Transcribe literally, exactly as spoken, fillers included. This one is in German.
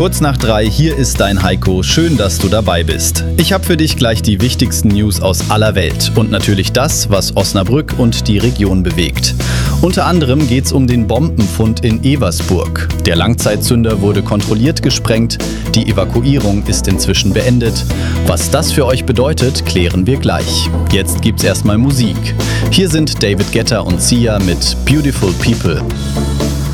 Kurz nach drei, hier ist dein Heiko. Schön, dass du dabei bist. Ich habe für dich gleich die wichtigsten News aus aller Welt und natürlich das, was Osnabrück und die Region bewegt. Unter anderem geht es um den Bombenfund in Eversburg. Der Langzeitzünder wurde kontrolliert gesprengt. Die Evakuierung ist inzwischen beendet. Was das für euch bedeutet, klären wir gleich. Jetzt gibt's erstmal Musik. Hier sind David Guetta und Sia mit Beautiful People.